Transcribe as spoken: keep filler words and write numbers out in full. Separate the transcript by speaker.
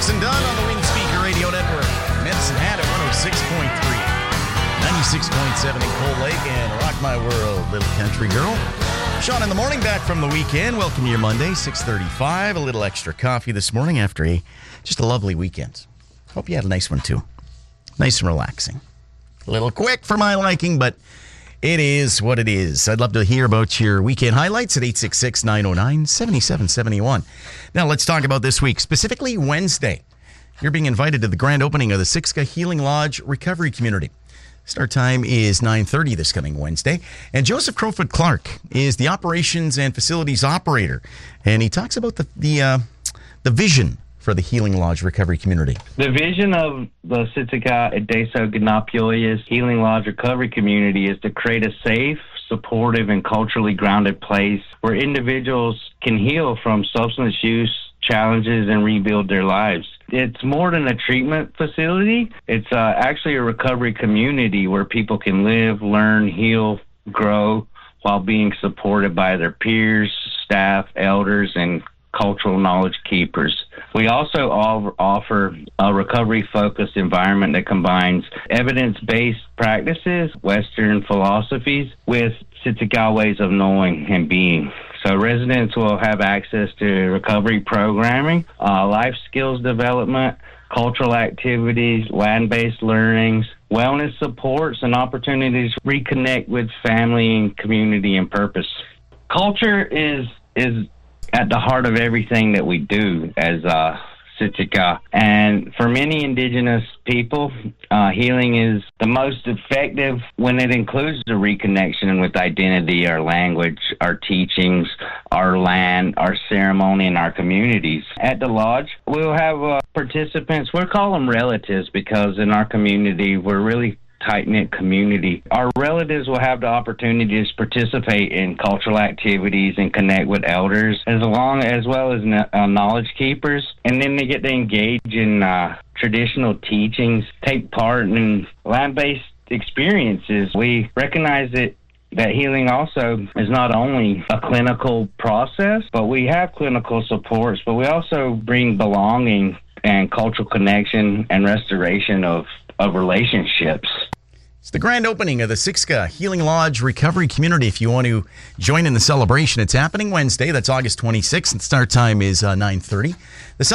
Speaker 1: Jason Dunn on the Wing Speaker Radio Network. Medicine Hat at one oh six point three, ninety-six point seven in Cold Lake, and Rock My World, Little Country Girl. Sean in the morning, back from the weekend. Welcome to your Monday, six thirty-five. A little extra coffee this morning after a just a lovely weekend. Hope you had a nice one, too. Nice and relaxing. A little quick for my liking, but it is what it is. I'd love to hear about your weekend highlights at eight six six, nine oh nine, seven seven seven one. Now, let's talk about this week, specifically Wednesday. You're being invited to the grand opening of the Siksika Healing Lodge Recovery Community. Start time is nine thirty this coming Wednesday. And Joseph Crowfoot Clark is the operations and facilities operator. And he talks about the the, uh, the vision for the Healing Lodge Recovery Community.
Speaker 2: The vision of the Siksika Edeso Ganapioyas Healing Lodge Recovery Community is to create a safe, supportive, and culturally grounded place where individuals can heal from substance use challenges and rebuild their lives. It's more than a treatment facility. It's uh, actually a recovery community where people can live, learn, heal, grow while being supported by their peers, staff, elders, and cultural knowledge keepers. We also offer a recovery-focused environment that combines evidence-based practices, Western philosophies, with Siksika ways of knowing and being. So residents will have access to recovery programming, uh, life skills development, cultural activities, land-based learnings, wellness supports, and opportunities to reconnect with family and community and purpose. Culture is is at the heart of everything that we do as uh, Siksika. And for many Indigenous people, uh, healing is the most effective when it includes the reconnection with identity, our language, our teachings, our land, our ceremony, and our communities. At the lodge, we'll have uh, participants, we'll call them relatives because in our community, we're really tight-knit community. Our relatives will have the opportunity to participate in cultural activities and connect with elders, as long as well as uh, knowledge keepers, and then they get to engage in uh, traditional teachings, take part in land-based experiences. We recognize that that healing also is not only a clinical process, but we have clinical supports, but we also bring belonging and cultural connection and restoration of, of relationships.
Speaker 1: It's the grand opening of the Siksika Healing Lodge Recovery Community. If you want to join in the celebration, it's happening Wednesday. That's August twenty-sixth, and start time is uh, nine thirty. The